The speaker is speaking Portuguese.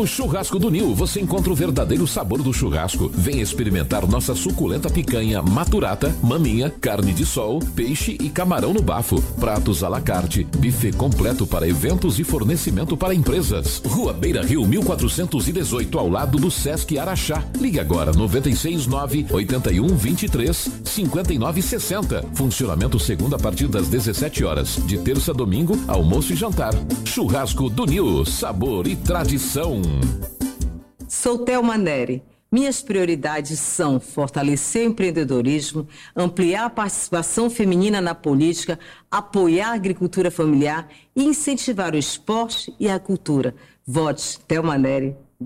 No Churrasco do Nil, você encontra o verdadeiro sabor do churrasco. Venha experimentar nossa suculenta picanha maturata, maminha, carne de sol, peixe e camarão no bafo. Pratos à la carte, buffet completo para eventos e fornecimento para empresas. Rua Beira Rio, 1418, ao lado do Sesc Araxá. Ligue agora, 969-8123-5960. Funcionamento segunda a partir das 17 horas. De terça a domingo, almoço e jantar. Churrasco do Nil, sabor e tradição. Sou Thelma Neri. Minhas prioridades são fortalecer o empreendedorismo, ampliar a participação feminina na política, apoiar a agricultura familiar e incentivar o esporte e a cultura. Vote Thelma Neri.